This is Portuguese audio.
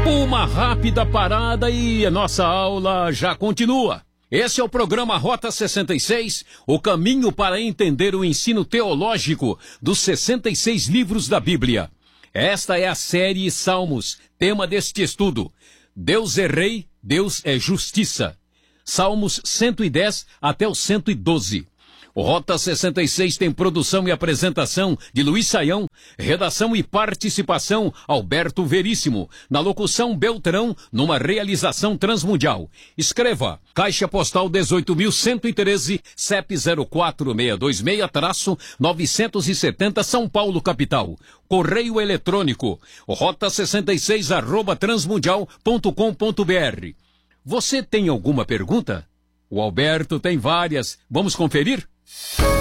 Uma rápida parada e a nossa aula já continua. Esse é o programa Rota 66, o caminho para entender o ensino teológico dos 66 livros da Bíblia. Esta é a série Salmos, tema deste estudo. Deus é Rei, Deus é Justiça. Salmos 110 até o 112. O Rota 66 tem produção e apresentação de Luiz Saião, redação e participação Alberto Veríssimo, na locução Beltrão, numa realização transmundial. Escreva, Caixa Postal 18.113, CEP 04626-970 São Paulo, capital. Correio eletrônico, rota66@transmundial.com.br. Você tem alguma pergunta? O Alberto tem várias. Vamos conferir?